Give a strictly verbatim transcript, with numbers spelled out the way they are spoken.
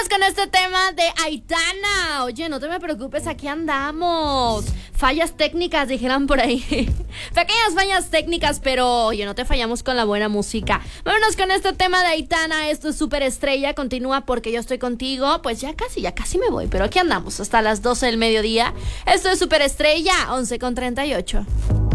con este tema de Aitana. Oye, no te me preocupes, aquí andamos. Fallas técnicas, dijeran por ahí. Pequeñas fallas técnicas, pero oye, no te fallamos con la buena música. Vámonos con este tema de Aitana. Esto es Superestrella. Continúa porque yo estoy contigo. Pues ya casi, ya casi me voy, pero aquí andamos hasta las doce del mediodía. Esto es Superestrella, once con treinta y ocho.